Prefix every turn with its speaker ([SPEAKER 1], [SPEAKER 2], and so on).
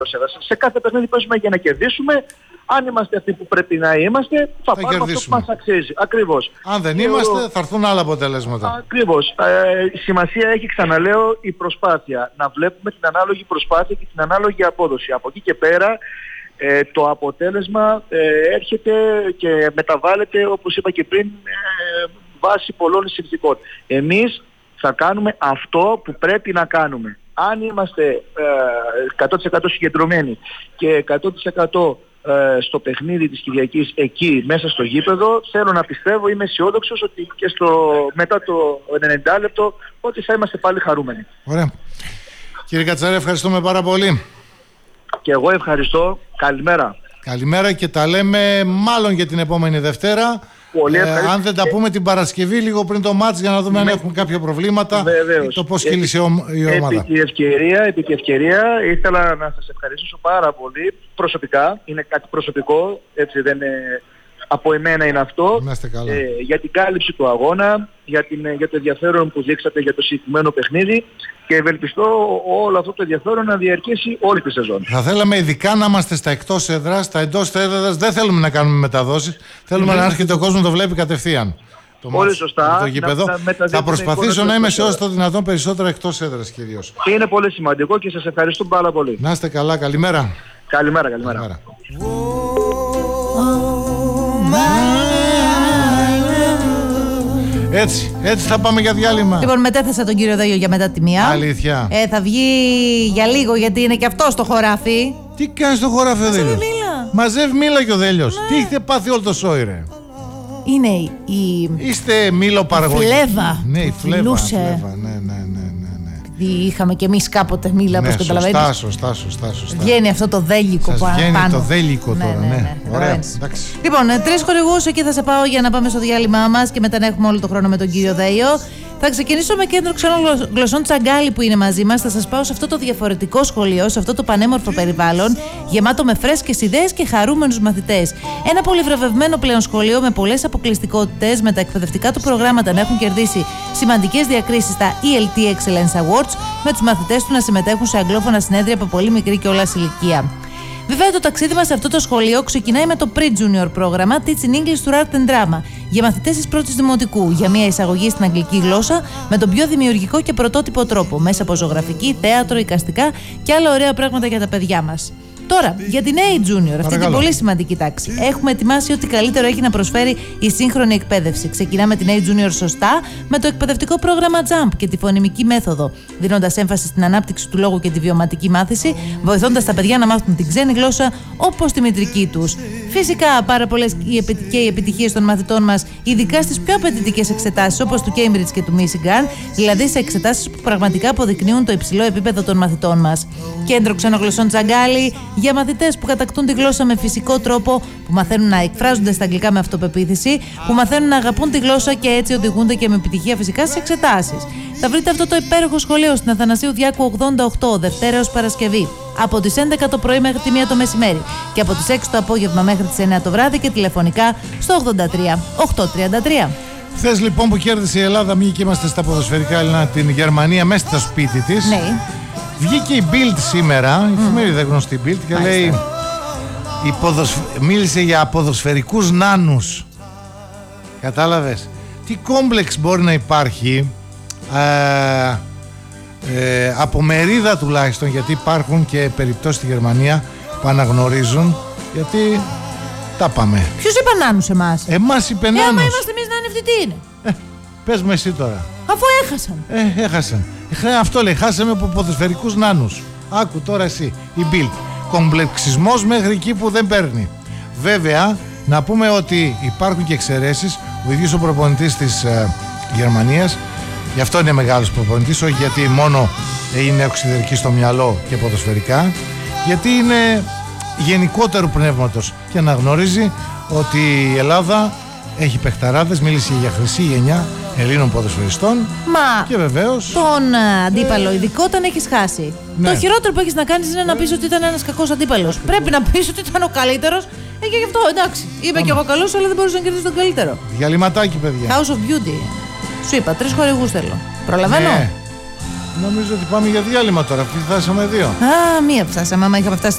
[SPEAKER 1] Σε κάθε παιχνίδι παίζουμε για να κερδίσουμε. Αν είμαστε αυτοί που πρέπει να είμαστε, θα πάρουμε αυτό που μας αξίζει. Ακριβώς.
[SPEAKER 2] Αν δεν είμαστε, θα έρθουν άλλα αποτελέσματα.
[SPEAKER 1] Ακριβώς. Σημασία έχει, ξαναλέω, η προσπάθεια. Να βλέπουμε την ανάλογη προσπάθεια και την ανάλογη απόδοση. Από εκεί και πέρα, το αποτέλεσμα έρχεται και μεταβάλλεται, όπως είπα και πριν, βάσει πολλών συνθηκών. Εμείς θα κάνουμε αυτό που πρέπει να κάνουμε. Αν είμαστε 100% συγκεντρωμένοι και 100% στο παιχνίδι της Κυριακής εκεί μέσα στο γήπεδο, θέλω να πιστεύω, είμαι αισιόδοξος ότι και μετά το 90 λεπτό ότι θα είμαστε πάλι χαρούμενοι.
[SPEAKER 2] Ωραία. Κύριε Κατσαρέ, ευχαριστούμε πάρα πολύ.
[SPEAKER 1] Και εγώ ευχαριστώ. Καλημέρα.
[SPEAKER 2] Καλημέρα και τα λέμε μάλλον για την επόμενη Δευτέρα. Αν δεν τα πούμε την Παρασκευή λίγο πριν το μάτς για να δούμε αν έχουμε κάποια προβλήματα.
[SPEAKER 1] Βεβαίως.
[SPEAKER 2] Το πώς κύλησε η ομάδα.
[SPEAKER 1] Επί τη ευκαιρία ήθελα να σας ευχαριστήσω πάρα πολύ προσωπικά. Είναι κάτι προσωπικό, έτσι δεν είναι, από εμένα είναι αυτό. Για την κάλυψη του αγώνα, για το ενδιαφέρον που δείξατε για το συγκεκριμένο παιχνίδι και ευελπιστώ όλο αυτό το ενδιαφέρον να διαρκέσει όλη τη σεζόν.
[SPEAKER 2] Θα θέλαμε ειδικά να είμαστε στα εκτός έδρας, στα εντός έδρας δεν θέλουμε να κάνουμε μεταδόσεις. Θέλουμε να έρχεται ο κόσμος να το βλέπει κατευθείαν.
[SPEAKER 1] Πολύ σωστά.
[SPEAKER 2] Το γήπεδο. Θα προσπαθήσω να είμαι σε όσο το δυνατόν περισσότερο εκτός έδρας κυρίως.
[SPEAKER 1] Είναι πολύ σημαντικό και σας ευχαριστώ πάρα πολύ.
[SPEAKER 2] Να είστε καλά, καλημέρα.
[SPEAKER 1] Καλημέρα.
[SPEAKER 2] Έτσι θα πάμε για διάλειμμα.
[SPEAKER 3] Λοιπόν, μετέθεσα τον κύριο Δέλιο για μετά τη μία.
[SPEAKER 2] Αλήθεια.
[SPEAKER 3] Θα βγει για λίγο γιατί είναι και αυτό στο χωράφι.
[SPEAKER 2] Τι κάνει στο χωράφι ο Δέλιος? Μαζεύει μήλα και ο Δέλιος. Τι έχετε πάθει όλο το σόι, ρε?
[SPEAKER 3] Είναι η...
[SPEAKER 2] Είστε μήλο παραγωγή.
[SPEAKER 3] Φλέβα.
[SPEAKER 2] Ναι, η φλέβα. Ναι.
[SPEAKER 3] Είχαμε κι εμείς κάποτε μήλα, όπως καταλαβαίνεις.
[SPEAKER 2] Σωστά.
[SPEAKER 3] Βγαίνει αυτό το δέλικο πάνω.
[SPEAKER 2] Βγαίνει το δέλικο τώρα, ναι. Ωραία, εντάξει.
[SPEAKER 3] Λοιπόν, 3 χορηγούς, εκεί θα σε πάω για να πάμε στο διάλειμμά μας και μετά να έχουμε όλο το χρόνο με τον κύριο Δέιο. Θα ξεκινήσω με κέντρο ξένων γλωσσών Τσαγκάλι που είναι μαζί μας. Θα σας πάω σε αυτό το διαφορετικό σχολείο, σε αυτό το πανέμορφο περιβάλλον, γεμάτο με φρέσκες ιδέες και χαρούμενους μαθητές. Ένα πολυβραβευμένο πλέον σχολείο με πολλές αποκλειστικότητες, με τα εκπαιδευτικά του προγράμματα να έχουν κερδίσει σημαντικές διακρίσεις στα ELT Excellence Awards, με τους μαθητές του να συμμετέχουν σε αγγλόφωνα συνέδρια από πολύ μικρή κιόλας ηλικία. Βέβαια, το ταξίδι μας σε αυτό το σχολείο ξεκινάει με το Pre-Junior πρόγραμμα Teaching English through Art and Drama για μαθητές της πρώτης δημοτικού, για μια εισαγωγή στην αγγλική γλώσσα με τον πιο δημιουργικό και πρωτότυπο τρόπο, μέσα από ζωγραφική, θέατρο, εικαστικά και άλλα ωραία πράγματα για τα παιδιά μας. Τώρα, για την A-Junior, αυτή την πολύ σημαντική τάξη, έχουμε ετοιμάσει ό,τι καλύτερο έχει να προσφέρει η σύγχρονη εκπαίδευση. Ξεκινάμε την A-Junior σωστά με το εκπαιδευτικό πρόγραμμα JUMP και τη φωνημική μέθοδο, δίνοντας έμφαση στην ανάπτυξη του λόγου και τη βιωματική μάθηση, βοηθώντας τα παιδιά να μάθουν την ξένη γλώσσα όπως τη μητρική τους. Φυσικά, πάρα πολλές και οι επιτυχίες των μαθητών μας, ειδικά στις πιο απαιτητικές εξετάσεις όπως του Cambridge και του Michigan, δηλαδή σε εξετάσεις που πραγματικά αποδεικνύουν το υψηλό επίπεδο των μαθητών μας. Κέντρο ξένων γλωσσών Τσαγκάλι για μαθητές που κατακτούν τη γλώσσα με φυσικό τρόπο, που μαθαίνουν να εκφράζονται στα αγγλικά με αυτοπεποίθηση, που μαθαίνουν να αγαπούν τη γλώσσα και έτσι οδηγούνται και με επιτυχία φυσικά στις εξετάσεις. Θα βρείτε αυτό το υπέροχο σχολείο στην Αθανασίου Διάκου 88, Δευτέρα έως Παρασκευή, από τις 11 το πρωί μέχρι τη 1 το μεσημέρι και από τις 6 το απόγευμα μέχρι τις 9 το βράδυ και τηλεφωνικά στο 83 833.
[SPEAKER 2] Χθες λοιπόν που κέρδισε η Ελλάδα, μη και είμαστε στα ποδοσφαιρικά Έλληνα, την Γερμανία μέσα στο σπίτι της.
[SPEAKER 3] Ναι.
[SPEAKER 2] Βγήκε η Bild σήμερα, η εφημερίδα γνωστή Bild, και λέει, μίλησε για ποδοσφαιρικούς νάνους. Κατάλαβες? Τι κόμπλεξ μπορεί να υπάρχει από μερίδα τουλάχιστον, γιατί υπάρχουν και περιπτώσεις στη Γερμανία που αναγνωρίζουν, γιατί τα πάμε.
[SPEAKER 3] Ποιος είπε νάνους εμάς?
[SPEAKER 2] Εμάς είπε νάνους.
[SPEAKER 3] Άμα είμαστε εμείς νάνοι, τι είναι?
[SPEAKER 2] Πες μου εσύ τώρα.
[SPEAKER 3] Αφού έχασαν.
[SPEAKER 2] Έχασαν. Αυτό λέει, χάσαμε από ποδοσφαιρικούς νάνους. Άκου τώρα εσύ, η Bild. Κομπλεξισμός μέχρι εκεί που δεν παίρνει. Βέβαια, να πούμε ότι υπάρχουν και εξαιρέσεις. Ο ίδιος ο προπονητής της Γερμανίας, γι' αυτό είναι μεγάλος προπονητής, όχι γιατί μόνο είναι οξυδερκή στο μυαλό και ποδοσφαιρικά, γιατί είναι γενικότερου πνεύματος και αναγνωρίζει ότι η Ελλάδα έχει παιχταράδες, μίλησε για χρυσή γενιά Ελλήνων ποδοσφαιριστών.
[SPEAKER 3] Μα
[SPEAKER 2] και βεβαίως
[SPEAKER 3] τον αντίπαλο, ειδικό όταν έχεις χάσει.
[SPEAKER 2] Ναι.
[SPEAKER 3] Το χειρότερο που έχεις να κάνεις είναι να πεις ότι ήταν ένας κακός αντίπαλος. Πρέπει να πεις ότι ήταν ο καλύτερος. Και γι' αυτό εντάξει. Είμαι και εγώ καλός, αλλά δεν μπορούσα να κερδίσει τον καλύτερο.
[SPEAKER 2] Διαλυματάκι, παιδιά.
[SPEAKER 3] House of Beauty. Σου είπα, 3 χορηγούς θέλω. Προλαβαίνω.
[SPEAKER 2] Ναι. Νομίζω ότι πάμε για διάλειμμα τώρα. Φτάσαμε 2.
[SPEAKER 3] Α, μία φτάσαμε. Άμα είχαμε φτάσει